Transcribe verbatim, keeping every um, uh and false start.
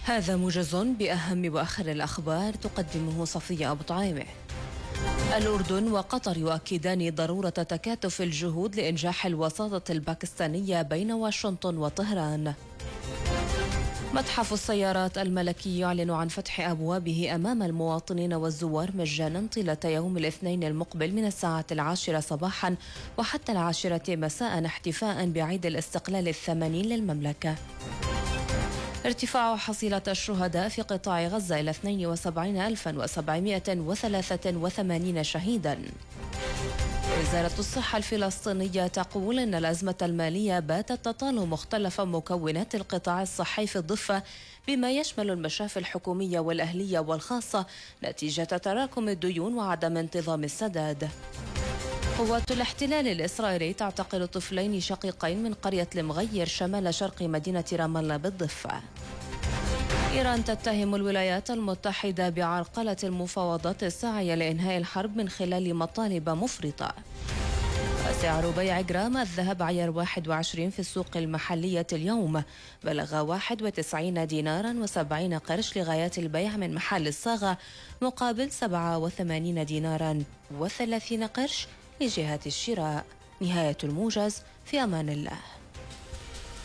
هذا موجز بأهم وآخر الأخبار تقدمه صفية أبو طعيمة. الأردن وقطر يؤكدان ضرورة تكاتف الجهود لإنجاح الوساطة الباكستانية بين واشنطن وطهران. متحف السيارات الملكي يعلن عن فتح أبوابه أمام المواطنين والزوار مجانا طيلة يوم الاثنين المقبل من الساعة العاشرة صباحا وحتى العاشرة مساء احتفاء بعيد الاستقلال الثمانين للمملكة. ارتفاع حصيلة الشهداء في قطاع غزة إلى اثنين وسبعين ألفا وسبعمائة وثلاثة وثمانين شهيدا. وزارة الصحة الفلسطينية تقول أن الأزمة المالية باتت تطال مختلف مكونات القطاع الصحي في الضفة بما يشمل المشافي الحكومية والأهلية والخاصة نتيجة تراكم الديون وعدم انتظام السداد. قوات الاحتلال الإسرائيلي تعتقل طفلين شقيقين من قرية المغير شمال شرق مدينة رام الله بالضفة. إيران تتهم الولايات المتحدة بعرقلة المفاوضات الساعية لإنهاء الحرب من خلال مطالب مفرطة. سعر بيع جرام الذهب عيار واحد وعشرين في السوق المحلية اليوم بلغ واحد وتسعين دينارا وسبعين قرش لغايات البيع من محل الصاغة مقابل سبعة وثمانين دينارا وثلاثين قرش لجهات الشراء. نهاية الموجز، في أمان الله.